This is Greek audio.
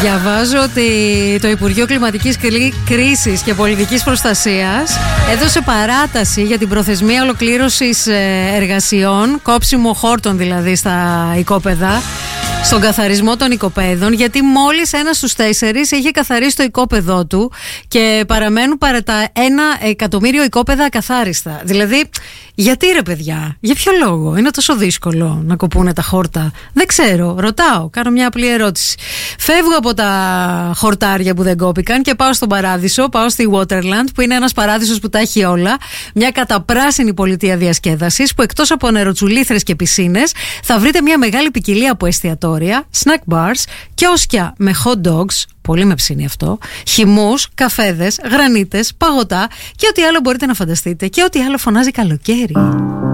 Διαβάζω ότι το Υπουργείο Κλιματικής Κρίσης και Πολιτικής Προστασίας έδωσε παράταση για την προθεσμία ολοκλήρωσης εργασιών, κόψιμο χόρτων δηλαδή στα οικόπεδα, στον καθαρισμό των οικοπαίδων, γιατί μόλις 1 στους 4 είχε καθαρίσει το οικόπεδό του και παραμένουν παρά τα 1 εκατομμύριο οικόπεδα ακαθάριστα. Δηλαδή, γιατί ρε παιδιά, για ποιο λόγο είναι τόσο δύσκολο να κοπούνε τα χόρτα? Δεν ξέρω, ρωτάω, κάνω μια απλή ερώτηση. Φεύγω από τα χορτάρια που δεν κόπηκαν και πάω στον παράδεισο, πάω στη Waterland, που είναι ένας παράδεισος που τα έχει όλα, μια καταπράσινη πολιτεία διασκέδασης που εκτός από νεροτσουλήθρες και πισίνες θα βρείτε μια μεγάλη ποικιλία από εστιατόρια, snack bars, κιόσκια με hot dogs, πολύ με ψήνει αυτό, χυμούς, καφέδες, γρανίτες, παγωτά και ό,τι άλλο μπορείτε να φανταστείτε και ό,τι άλλο φωνάζει καλοκαίρι.